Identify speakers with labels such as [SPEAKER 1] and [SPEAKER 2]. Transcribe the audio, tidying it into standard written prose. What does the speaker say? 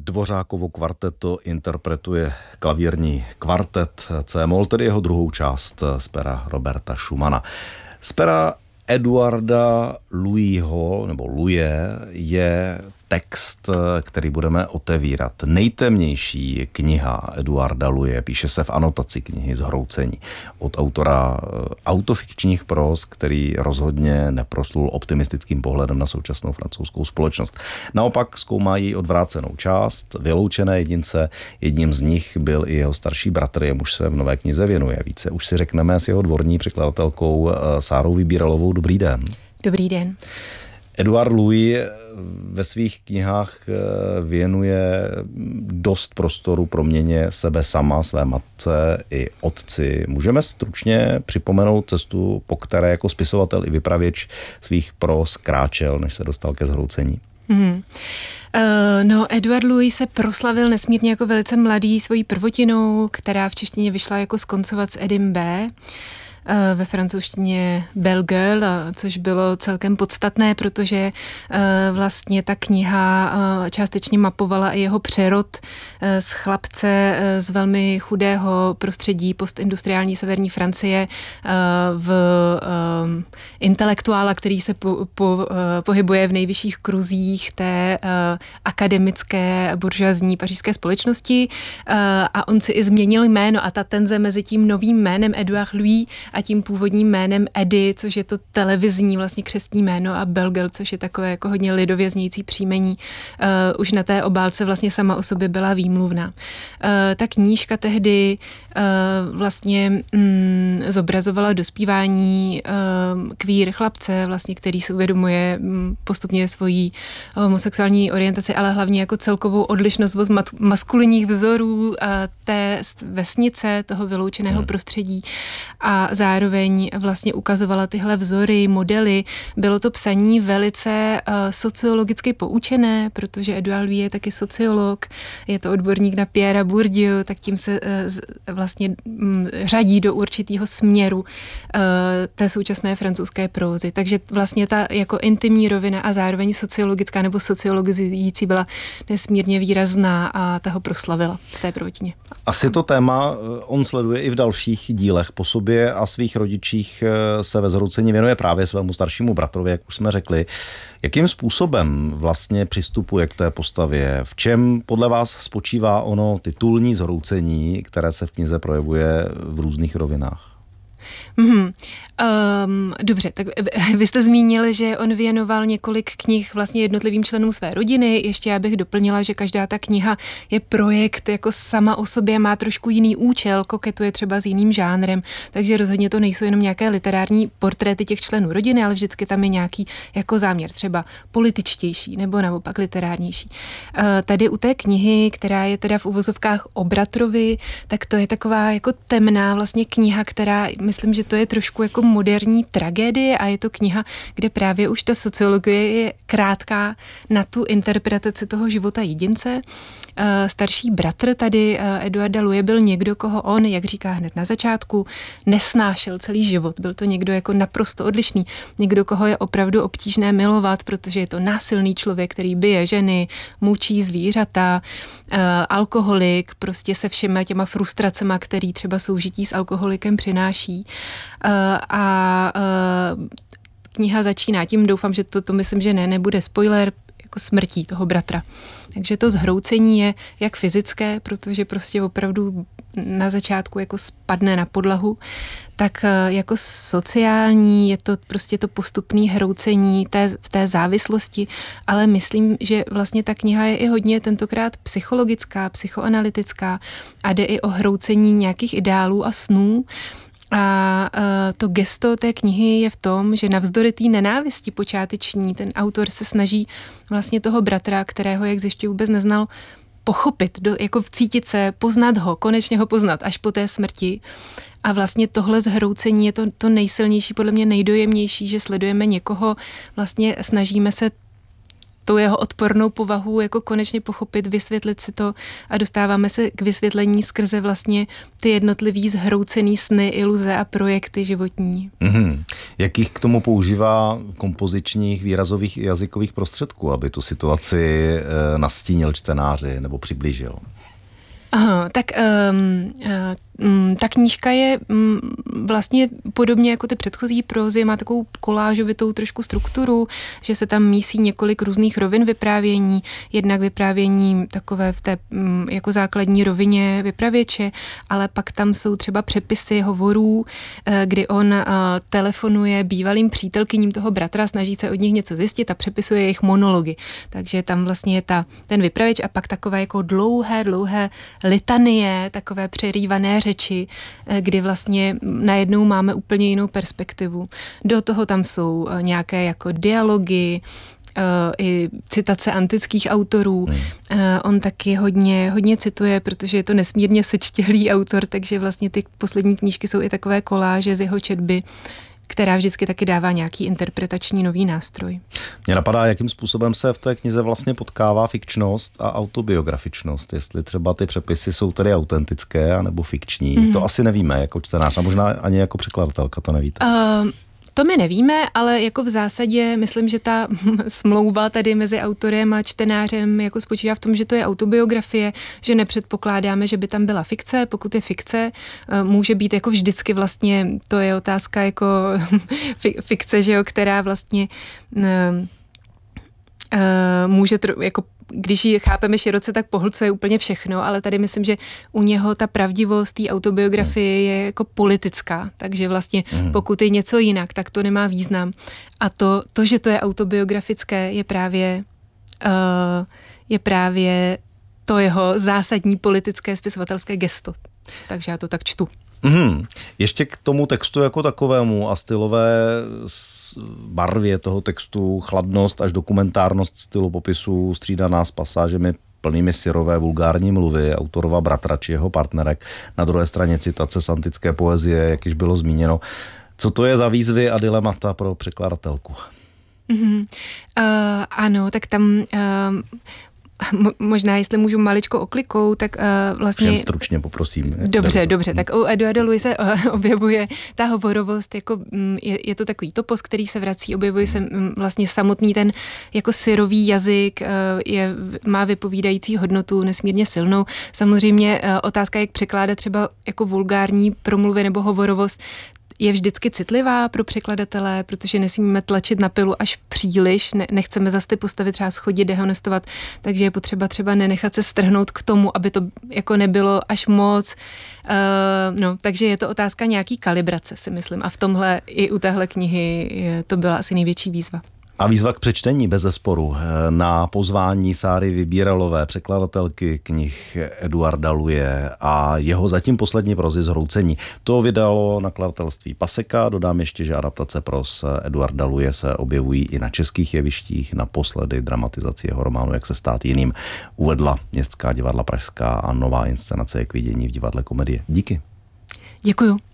[SPEAKER 1] Dvořákovo kvarteto interpretuje klavírní kvartet C-moll, tedy jeho druhou část z pera Roberta Schumana. Z pera Eduarda Louisho, nebo Louise, je text, který budeme otevírat. Nejtemnější kniha Eduarda Louise, píše se v anotaci knihy Zhroucení, od autora autofikčních próz, který rozhodně neproslul optimistickým pohledem na současnou francouzskou společnost. Naopak zkoumá její odvrácenou část, vyloučené jedince. Jedním z nich byl i jeho starší bratr, jemuž se v nové knize věnuje. Více už si řekneme s jeho dvorní překladatelkou Sárou Vybíralovou. Dobrý den.
[SPEAKER 2] Dobrý den.
[SPEAKER 1] Eduard Louis ve svých knihách věnuje dost prostoru proměně sebe sama, své matce i otci. Můžeme stručně připomenout cestu, po které jako spisovatel i vypravěč svých próz kráčel, než se dostal ke Zhroucení?
[SPEAKER 2] Eduard Louis se proslavil nesmírně jako velice mladý svojí prvotinou, která v češtině vyšla jako Skoncovat s Edim B., ve francouzštině Belle Gueule, což bylo celkem podstatné, protože vlastně ta kniha částečně mapovala i jeho přerod z chlapce z velmi chudého prostředí postindustriální severní Francie v intelektuála, který se pohybuje v nejvyšších kruzích té akademické buržoazní pařížské společnosti, a on si i změnil jméno a ta tenze mezi tím novým jménem Eduard Louis a tím původním jménem Eddie, což je to televizní vlastně křestní jméno, a Belle Gueule, což je takové jako hodně lidově znějící příjmení, už na té obálce vlastně sama o sobě byla výmluvná. Ta knížka tehdy vlastně zobrazovala dospívání queer chlapce, vlastně, který si uvědomuje postupně svoji homosexuální orientaci, ale hlavně jako celkovou odlišnost od maskulinních vzorů té vesnice, toho vyloučeného prostředí, a zároveň vlastně ukazovala tyhle vzory, modely. Bylo to psaní velice sociologicky poučené, protože Eduard Louis je taky sociolog, je to odborník na Pierre Bourdieu, tak tím se vlastně řadí do určitého směru té současné francouzské prózy. Takže vlastně ta jako intimní rovina a zároveň sociologická nebo sociologizující byla nesmírně výrazná a ta ho proslavila v té prvotině.
[SPEAKER 1] Asi to téma on sleduje i v dalších dílech. Po sobě a svých rodičích se ve Zhroucení věnuje právě svému staršímu bratrovi, jak už jsme řekli. Jakým způsobem vlastně přistupuje k té postavě? V čem podle vás spočívá ono titulní Zhroucení, které se v knize projevuje v různých rovinách?
[SPEAKER 2] Dobře, tak vy jste zmínili, že on věnoval několik knih vlastně jednotlivým členům své rodiny. Ještě já bych doplnila, že každá ta kniha je projekt, jako sama o sobě má trošku jiný účel, koketuje třeba s jiným žánrem, takže rozhodně to nejsou jenom nějaké literární portréty těch členů rodiny, ale vždycky tam je nějaký jako záměr, třeba političtější nebo naopak literárnější. Tady u té knihy, která je teda v uvozovkách o bratrovi, tak to je taková jako temná vlastně kniha, která, myslím, že to je trošku jako moderní tragédie, a je to kniha, kde právě už ta sociologie je krátká na tu interpretaci toho života jedince. Starší bratr tady Eduarda Louise byl někdo, koho on, jak říká hned na začátku, nesnášel celý život. Byl to někdo jako naprosto odlišný. Někdo, koho je opravdu obtížné milovat, protože je to násilný člověk, který bije ženy, mučí zvířata, alkoholik, prostě se všema těma frustracema, který třeba soužití s alkoholikem přináší. Kniha začíná tím, doufám, že to myslím, že nebude spoiler, jako smrtí toho bratra. Takže to zhroucení je jak fyzické, protože prostě opravdu na začátku jako spadne na podlahu, tak jako sociální je to prostě to postupné hroucení v té závislosti, ale myslím, že vlastně ta kniha je i hodně tentokrát psychologická, psychoanalytická a jde i o hroucení nějakých ideálů a snů. A to gesto té knihy je v tom, že navzdory té nenávisti počáteční ten autor se snaží vlastně toho bratra, kterého, jak zjišťuje, vůbec neznal, pochopit, jako vcítit se, poznat ho, konečně ho poznat až po té smrti. A vlastně tohle zhroucení je to nejsilnější, podle mě nejdojemnější, že sledujeme někoho, vlastně snažíme se tu jeho odpornou povahu jako konečně pochopit, vysvětlit si to a dostáváme se k vysvětlení skrze vlastně ty jednotlivý zhroucený sny, iluze a projekty životní.
[SPEAKER 1] Jakých k tomu používá kompozičních, výrazových i jazykových prostředků, aby tu situaci nastínil čtenáři nebo přiblížil?
[SPEAKER 2] Aha, tak ta knížka je vlastně podobně jako ty předchozí prózy, má takovou kolážovitou trošku strukturu, že se tam mísí několik různých rovin vyprávění, jednak vyprávění takové v té jako základní rovině vypravěče, ale pak tam jsou třeba přepisy hovorů, kdy on telefonuje bývalým přítelkyním toho bratra, snaží se od nich něco zjistit a přepisuje jejich monology. Takže tam vlastně je ten vypravěč a pak takové jako dlouhé litanie, takové přerývané řeči, kdy vlastně najednou máme úplně jinou perspektivu. Do toho tam jsou nějaké jako dialogy, i citace antických autorů. On taky hodně cituje, protože je to nesmírně sečtěhlý autor, takže vlastně ty poslední knížky jsou i takové koláže z jeho četby, která vždycky taky dává nějaký interpretační nový nástroj.
[SPEAKER 1] Mě napadá, jakým způsobem se v té knize vlastně potkává fikčnost a autobiografičnost. Jestli třeba ty přepisy jsou tedy autentické anebo fikční. To asi nevíme jako čtenář a možná ani jako překladatelka to nevíte.
[SPEAKER 2] To my nevíme, ale jako v zásadě myslím, že ta smlouva tady mezi autorem a čtenářem jako spočívá v tom, že to je autobiografie, že nepředpokládáme, že by tam byla fikce. Pokud je fikce, může být jako vždycky vlastně, to je otázka jako fikce, že jo, která vlastně může jako když ji chápeme široce, tak pohlcuje úplně všechno, ale tady myslím, že u něho ta pravdivost té autobiografie je jako politická, takže vlastně pokud je něco jinak, tak to nemá význam. A to že to je autobiografické, je právě to jeho zásadní politické spisovatelské gesto. Takže já to tak čtu.
[SPEAKER 1] Ještě k tomu textu jako takovému a stylové barvě toho textu, chladnost až dokumentárnost stylu popisu střídaná s pasážemi plnými syrové vulgární mluvy autorova bratra či jeho partnerek. Na druhé straně citace z antické poezie, jak již bylo zmíněno. Co to je za výzvy a dilemata pro překladatelku?
[SPEAKER 2] Ano, tak tam možná, jestli můžu maličko oklikou, tak vlastně...
[SPEAKER 1] Všem stručně poprosím.
[SPEAKER 2] Dobře, tak u Eduarda Luise objevuje ta hovorovost, jako je to takový topos, který se vrací, objevuje se vlastně samotný ten jako syrový jazyk, má vypovídající hodnotu nesmírně silnou. Samozřejmě otázka, jak překládat třeba jako vulgární promluvy nebo hovorovost, je vždycky citlivá pro překladatele, protože nesmíme tlačit na pilu až příliš, nechceme zase ty postavy třeba schodit, dehonestovat, takže je potřeba třeba nenechat se strhnout k tomu, aby to jako nebylo až moc. Takže je to otázka nějaký kalibrace, si myslím. A v tomhle i u téhle knihy to byla asi největší výzva.
[SPEAKER 1] A výzva k přečtení bezesporu na pozvání Sáry Vybíralové, překladatelky knih Eduarda Luise a jeho zatím poslední prózy Zhroucení. To vydalo nakladatelství Paseka. Dodám ještě, že adaptace pros Eduarda Luise se objevují i na českých jevištích. Naposledy dramatizaci jeho románu Jak se stát jiným uvedla Městská divadla Pražská a nová inscenace je k vidění v divadle Komedie. Díky.
[SPEAKER 2] Děkuju.